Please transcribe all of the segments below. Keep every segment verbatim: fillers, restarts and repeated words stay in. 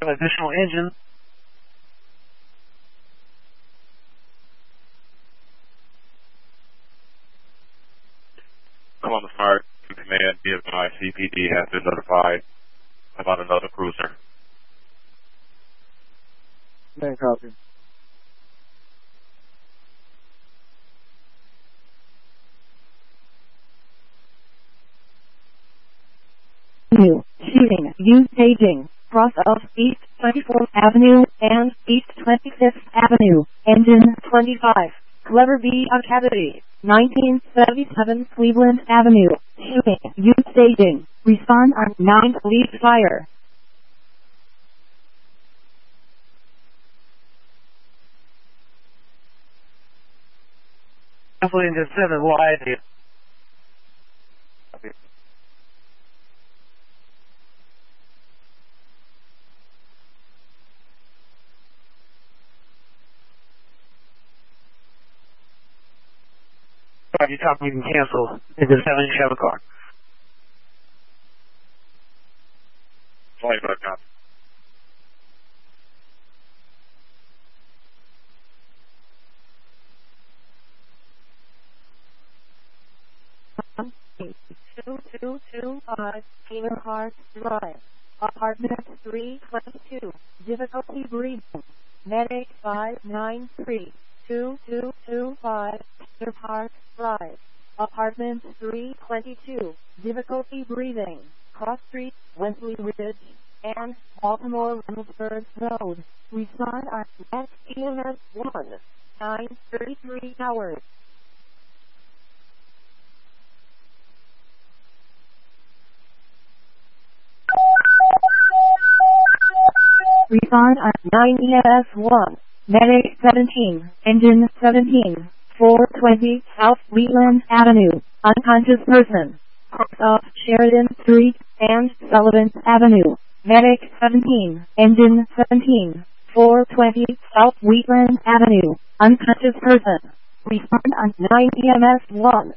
additional engine. I'm on the fire command. B F I C P D has been notified about another cruiser. Main copy. New shooting. Use paging. Cross of East twenty-fourth Avenue and East twenty-fifth Avenue. Engine twenty-five. Clever B Academy. nineteen seventy-seven Cleveland Avenue. Shooting. Use staging. Respond on ninth lead fire. Alpha Engine seven wide. You top, you can cancel. Engine seven, you have a car. Flight back up. two two two five Eberhard Drive. Apartment three twenty-two. Difficulty breathing. Medic five nine three two two two five Eberhard Drive. Apartment three twenty-two. Difficulty breathing. Cross Street, Wesley Ridge, and Baltimore Reynoldsburg Road. Respond on S E M S one. nine thirty-three hours. Respond on nine E M S one. Medic seventeen. Engine seventeen. four twenty South Wheatland Avenue. Unconscious person. Cross of Sheridan Street and Sullivan Avenue. Medic seventeen. Engine seventeen. four twenty South Wheatland Avenue. Unconscious person. Respond on nine E M S one.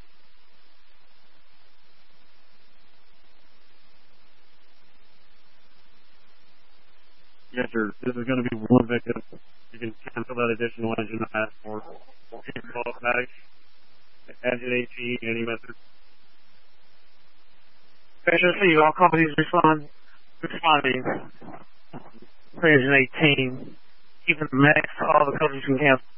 Yes, sir. This is going to be one victim. You can cancel that additional engine I asked for. Call automatic. Engine eighteen, any method. Special C, all companies respond. Responding. Engine eighteen. Keeping the max, all the companies can cancel.